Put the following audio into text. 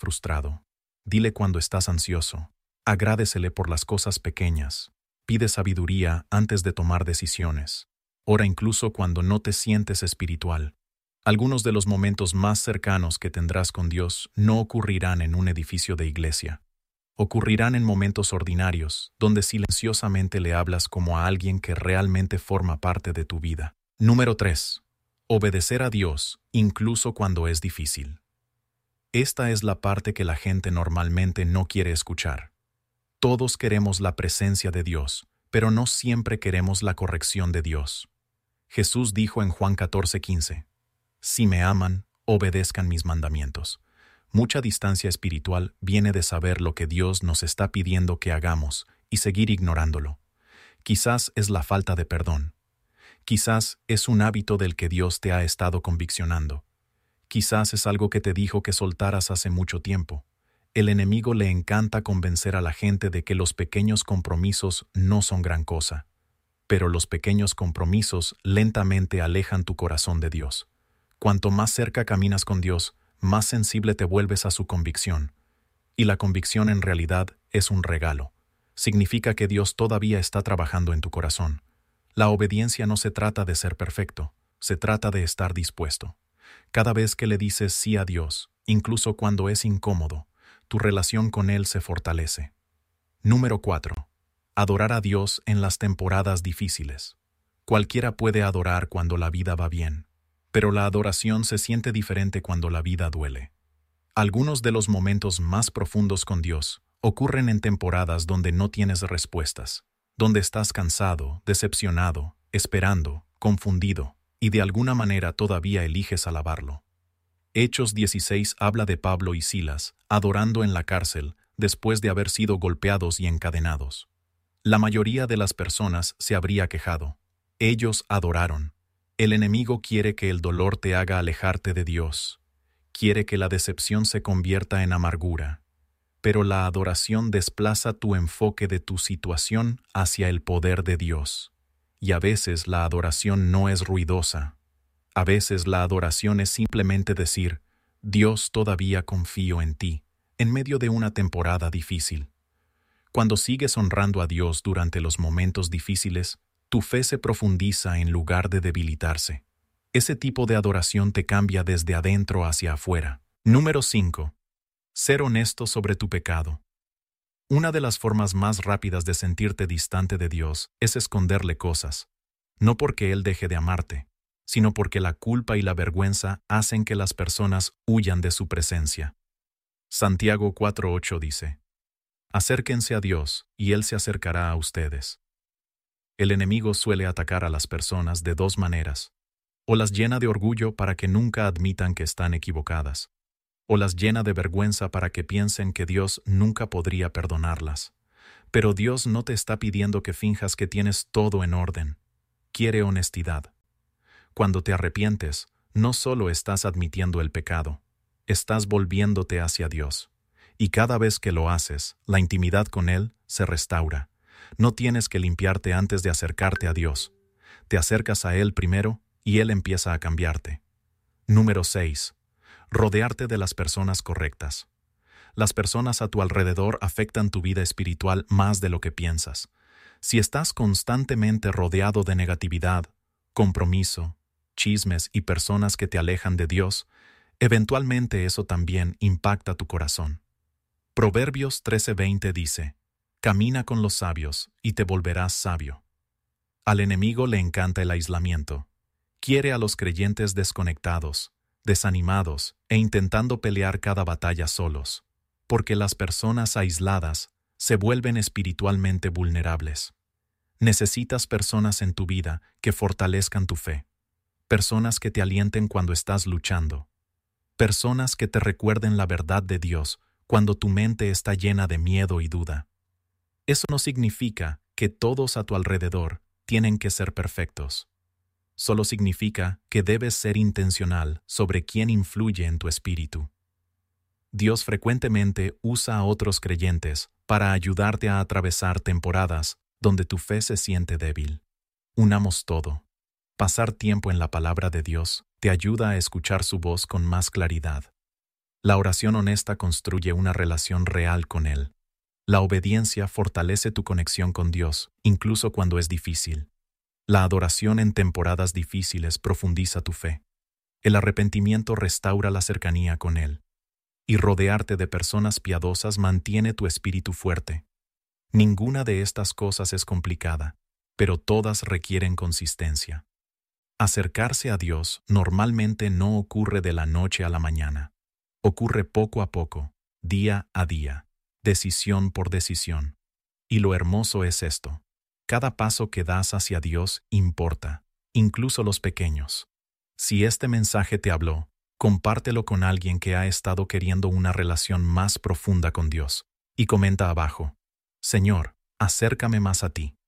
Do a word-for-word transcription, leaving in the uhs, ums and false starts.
frustrado. Dile cuando estás ansioso. Agradécele por las cosas pequeñas. Pide sabiduría antes de tomar decisiones. Ora incluso cuando no te sientes espiritual. Algunos de los momentos más cercanos que tendrás con Dios no ocurrirán en un edificio de iglesia. Ocurrirán en momentos ordinarios, donde silenciosamente le hablas como a alguien que realmente forma parte de tu vida. Número tres. Obedecer a Dios, incluso cuando es difícil. Esta es la parte que la gente normalmente no quiere escuchar. Todos queremos la presencia de Dios, pero no siempre queremos la corrección de Dios. Jesús dijo en Juan catorce quince, «Si me aman, obedezcan mis mandamientos». Mucha distancia espiritual viene de saber lo que Dios nos está pidiendo que hagamos y seguir ignorándolo. Quizás es la falta de perdón. Quizás es un hábito del que Dios te ha estado conviccionando. Quizás es algo que te dijo que soltaras hace mucho tiempo. El enemigo le encanta convencer a la gente de que los pequeños compromisos no son gran cosa. Pero los pequeños compromisos lentamente alejan tu corazón de Dios. Cuanto más cerca caminas con Dios, más sensible te vuelves a su convicción. Y la convicción en realidad es un regalo. Significa que Dios todavía está trabajando en tu corazón. La obediencia no se trata de ser perfecto, se trata de estar dispuesto. Cada vez que le dices sí a Dios, incluso cuando es incómodo, tu relación con Él se fortalece. Número cuatro. Adorar a Dios en las temporadas difíciles. Cualquiera puede adorar cuando la vida va bien. Pero la adoración se siente diferente cuando la vida duele. Algunos de los momentos más profundos con Dios ocurren en temporadas donde no tienes respuestas, donde estás cansado, decepcionado, esperando, confundido, y de alguna manera todavía eliges alabarlo. Hechos dieciséis habla de Pablo y Silas adorando en la cárcel después de haber sido golpeados y encadenados. La mayoría de las personas se habría quejado. Ellos adoraron. El enemigo quiere que el dolor te haga alejarte de Dios. Quiere que la decepción se convierta en amargura. Pero la adoración desplaza tu enfoque de tu situación hacia el poder de Dios. Y a veces la adoración no es ruidosa. A veces la adoración es simplemente decir, Dios, todavía confío en ti, en medio de una temporada difícil. Cuando sigues honrando a Dios durante los momentos difíciles, tu fe se profundiza en lugar de debilitarse. Ese tipo de adoración te cambia desde adentro hacia afuera. Número cinco. Ser honesto sobre tu pecado. Una de las formas más rápidas de sentirte distante de Dios es esconderle cosas. No porque Él deje de amarte, sino porque la culpa y la vergüenza hacen que las personas huyan de su presencia. Santiago cuatro ocho dice, «Acérquense a Dios, y Él se acercará a ustedes». El enemigo suele atacar a las personas de dos maneras. O las llena de orgullo para que nunca admitan que están equivocadas, o las llena de vergüenza para que piensen que Dios nunca podría perdonarlas. Pero Dios no te está pidiendo que finjas que tienes todo en orden. Quiere honestidad. Cuando te arrepientes, no solo estás admitiendo el pecado, estás volviéndote hacia Dios. Y cada vez que lo haces, la intimidad con Él se restaura. No tienes que limpiarte antes de acercarte a Dios. Te acercas a Él primero y Él empieza a cambiarte. Número seis. Rodearte de las personas correctas. Las personas a tu alrededor afectan tu vida espiritual más de lo que piensas. Si estás constantemente rodeado de negatividad, compromiso, chismes y personas que te alejan de Dios, eventualmente eso también impacta tu corazón. Proverbios trece veinte dice, «Camina con los sabios y te volverás sabio». Al enemigo le encanta el aislamiento. Quiere a los creyentes desconectados, desanimados e intentando pelear cada batalla solos, porque las personas aisladas se vuelven espiritualmente vulnerables. Necesitas personas en tu vida que fortalezcan tu fe, personas que te alienten cuando estás luchando, personas que te recuerden la verdad de Dios cuando tu mente está llena de miedo y duda. Eso no significa que todos a tu alrededor tienen que ser perfectos. Solo significa que debes ser intencional sobre quién influye en tu espíritu. Dios frecuentemente usa a otros creyentes para ayudarte a atravesar temporadas donde tu fe se siente débil. Unamos todo. Pasar tiempo en la palabra de Dios te ayuda a escuchar su voz con más claridad. La oración honesta construye una relación real con Él. La obediencia fortalece tu conexión con Dios, incluso cuando es difícil. La adoración en temporadas difíciles profundiza tu fe. El arrepentimiento restaura la cercanía con Él. Y rodearte de personas piadosas mantiene tu espíritu fuerte. Ninguna de estas cosas es complicada, pero todas requieren consistencia. Acercarse a Dios normalmente no ocurre de la noche a la mañana. Ocurre poco a poco, día a día, decisión por decisión. Y lo hermoso es esto: cada paso que das hacia Dios importa, incluso los pequeños. Si este mensaje te habló, compártelo con alguien que ha estado queriendo una relación más profunda con Dios. Y comenta abajo: Señor, acércame más a ti.